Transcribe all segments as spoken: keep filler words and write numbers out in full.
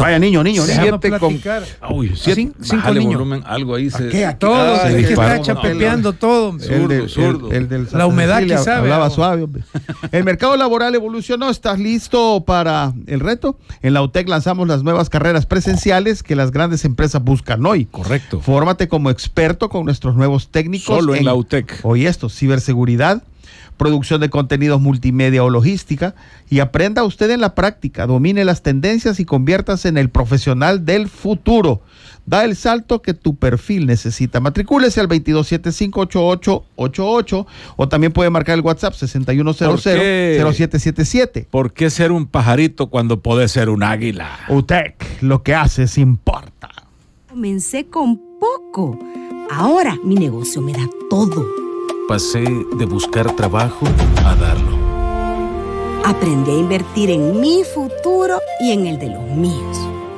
Vaya, niño, niño. Siete con... Uy, siete, Cinco niños. Volumen, algo ahí se... ¿Qué? Todos, Ah, es que disparó. está chapepeando todo. El, del, Zurdo, el, el del La humedad que sabe. Hablaba ¿no? suave, hombre. El mercado laboral evolucionó. ¿Estás listo para el reto? En la U T E C lanzamos las nuevas carreras presenciales que las grandes empresas buscan hoy. Correcto. Fórmate como experto con nuestros nuevos técnicos. Solo en, en la U T E C. Oye esto, ciberseguridad, producción de contenidos multimedia o logística, y aprenda usted en la práctica, domine las tendencias y conviértase en el profesional del futuro. Da el salto que tu perfil necesita. Matricúlese al veintidós setenta y cinco, ochenta y ocho ochenta y ocho o también puede marcar el WhatsApp sesenta y uno cero cero, cero siete siete siete. ¿Por qué ser un pajarito cuando podés ser un águila? U T E C, lo que haces importa. Comencé con poco. Ahora mi negocio me da todo. Pasé de buscar trabajo a darlo. Aprendí a invertir en mi futuro y en el de los míos.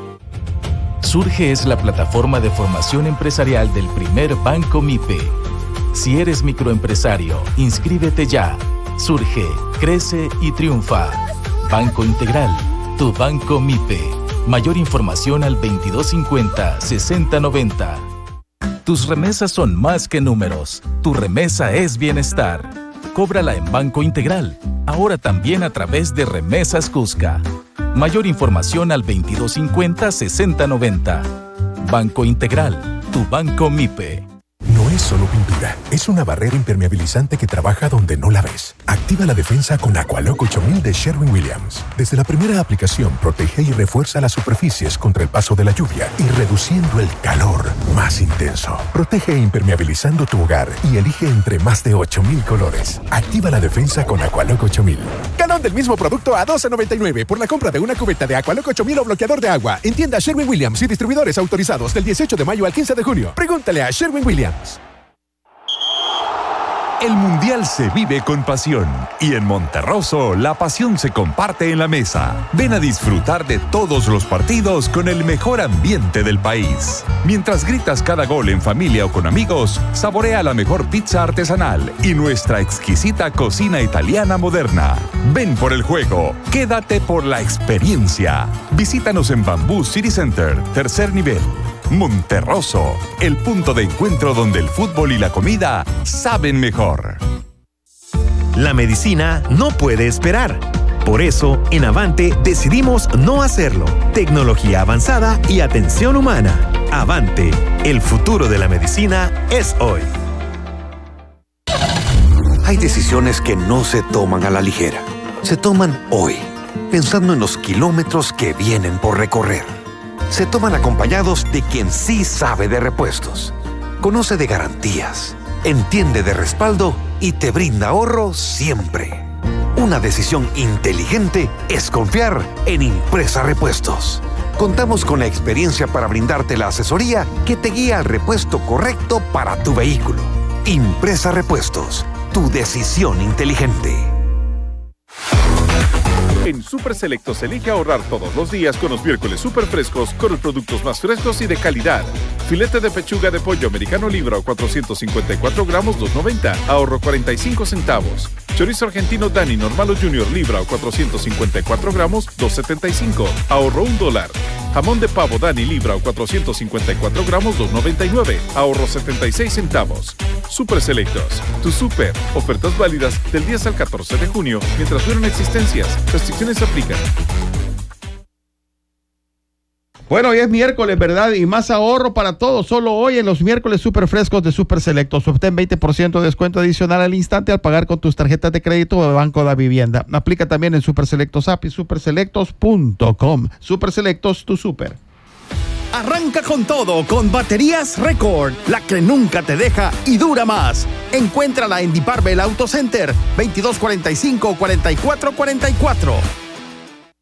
Surge es la plataforma de formación empresarial del primer Banco MIPE. Si eres microempresario, inscríbete ya. Surge, crece y triunfa. Banco Integral, tu Banco MIPE. Mayor información al veintidós cincuenta, sesenta noventa. Tus remesas son más que números. Tu remesa es bienestar. Cóbrala en Banco Integral. Ahora también a través de Remesas Cusca. Mayor información al veintidós cincuenta, sesenta noventa. Banco Integral, tu Banco MIPE. No es solo pintura, es una barrera impermeabilizante que trabaja donde no la ves. Activa la defensa con Aqualock ocho mil de Sherwin-Williams. Desde la primera aplicación, protege y refuerza las superficies contra el paso de la lluvia y reduciendo el calor más intenso. Protege impermeabilizando tu hogar y elige entre más de ocho mil colores. Activa la defensa con Aqualock ocho mil. Galón del mismo producto a doce noventa y nueve por la compra de una cubeta de Aqualock ocho mil o bloqueador de agua. En tienda Sherwin-Williams y distribuidores autorizados del dieciocho de mayo al quince de junio. Pregúntale a Sherwin-Williams. El Mundial se vive con pasión y en Monterroso la pasión se comparte en la mesa. Ven a disfrutar de todos los partidos con el mejor ambiente del país. Mientras gritas cada gol en familia o con amigos, saborea la mejor pizza artesanal y nuestra exquisita cocina italiana moderna. Ven por el juego, quédate por la experiencia. Visítanos en Bamboo City Center, tercer nivel. Monterroso, el punto de encuentro donde el fútbol y la comida saben mejor. La medicina no puede esperar. Por eso, en Avante decidimos no hacerlo. Tecnología avanzada y atención humana. Avante, el futuro de la medicina es hoy. Hay decisiones que no se toman a la ligera. Se toman hoy, pensando en los kilómetros que vienen por recorrer. Se toman acompañados de quien sí sabe de repuestos, conoce de garantías, entiende de respaldo y te brinda ahorro siempre. Una decisión inteligente es confiar en Impresa Repuestos. Contamos con la experiencia para brindarte la asesoría que te guía al repuesto correcto para tu vehículo. Impresa Repuestos, tu decisión inteligente. En Super Selectos elige ahorrar todos los días con los miércoles super frescos con los productos más frescos y de calidad. Filete de pechuga de pollo americano libra o cuatrocientos cincuenta y cuatro gramos, dos noventa, ahorro cuarenta y cinco centavos. Chorizo argentino Dani normal o junior libra o cuatrocientos cincuenta y cuatro gramos, dos setenta y cinco, ahorro un dólar. Jamón de pavo Dani libra o cuatrocientos cincuenta y cuatro gramos, dos noventa y nueve, ahorro setenta y seis centavos. Super Selectos, tu super. Ofertas válidas del diez al catorce de junio mientras duran existencias. Restricciones aplican. Bueno, hoy es miércoles, ¿verdad? Y más ahorro para todos. Solo hoy en los miércoles súper frescos de Super Selectos. Obtén veinte por ciento de descuento adicional al instante al pagar con tus tarjetas de crédito o de Banco de Vivienda. Aplica también en Super Selectos App y super selectos punto com. Super Selectos, tu super. Arranca con todo con Baterías Record, la que nunca te deja y dura más. Encuéntrala en Deep Barbell Auto Center, veintidós cuarenta y cinco, cuarenta y cuatro cuarenta y cuatro.